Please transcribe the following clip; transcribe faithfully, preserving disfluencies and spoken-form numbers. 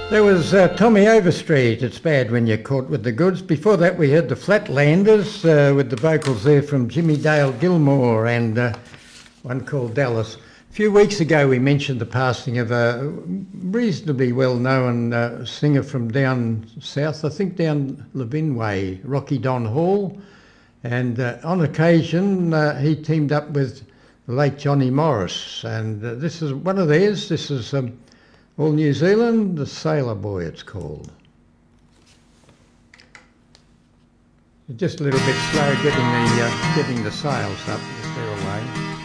There was uh, Tommy Overstreet, It's Bad When You're Caught With the Goods. Before that we heard the Flatlanders uh, with the vocals there from Jimmy Dale Gilmore and uh, one called Dallas. A few weeks ago we mentioned the passing of a reasonably well-known uh, singer from down south, I think down Levin Way, Rocky Don Hall. And uh, on occasion uh, he teamed up with the late Johnny Morris. And uh, this is one of theirs. This is... Um, All New Zealand, The Sailor Boy it's called. Just a little bit slow getting the uh, getting the sails up if they're away.